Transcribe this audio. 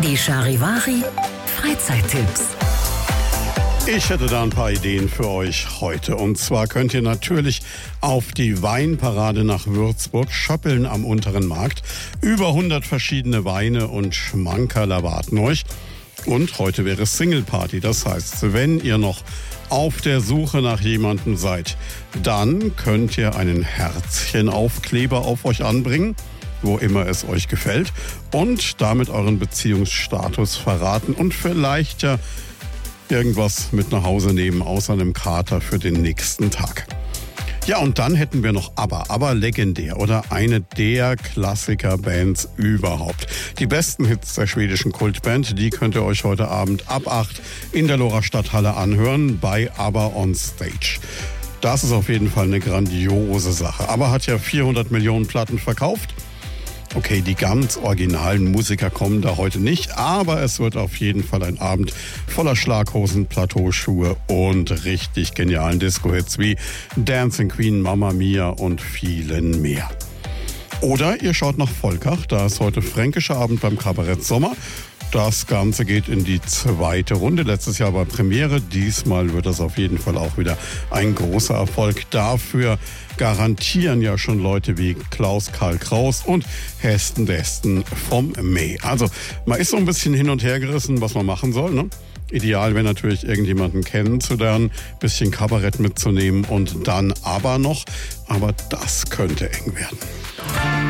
Die Charivari Freizeittipps. Ich hätte da ein paar Ideen für euch heute. Und zwar könnt ihr natürlich auf die Weinparade nach Würzburg schöppeln am Unteren Markt. Über 100 verschiedene Weine und Schmankerl erwarten euch. Und heute wäre Single Party. Das heißt, wenn ihr noch auf der Suche nach jemandem seid, dann könnt ihr einen Herzchenaufkleber auf euch anbringen, wo immer es euch gefällt, und damit euren Beziehungsstatus verraten und vielleicht ja irgendwas mit nach Hause nehmen, außer einem Kater für den nächsten Tag. Ja, und dann hätten wir noch ABBA legendär oder eine der Klassiker-Bands überhaupt. Die besten Hits der schwedischen Kultband, die könnt ihr euch heute Abend ab 8 in der Lora Stadthalle anhören bei ABBA on Stage. Das ist auf jeden Fall eine grandiose Sache. ABBA hat ja 400 Millionen Platten verkauft. Okay, die ganz originalen Musiker kommen da heute nicht, aber es wird auf jeden Fall ein Abend voller Schlaghosen, Plateauschuhe und richtig genialen Disco-Hits wie Dancing Queen, Mamma Mia und vielen mehr. Oder ihr schaut nach Volkach, da ist heute fränkischer Abend beim Kabarett Sommer. Das Ganze geht in die zweite Runde. Letztes Jahr war Premiere. Diesmal wird das auf jeden Fall auch wieder ein großer Erfolg. Dafür garantieren ja schon Leute wie Klaus-Karl Kraus und Hesten Desten vom May. Also man ist so ein bisschen hin und her gerissen, was man machen soll, ne? Ideal wäre natürlich, irgendjemanden kennenzulernen, bisschen Kabarett mitzunehmen und dann aber noch. Aber das könnte eng werden.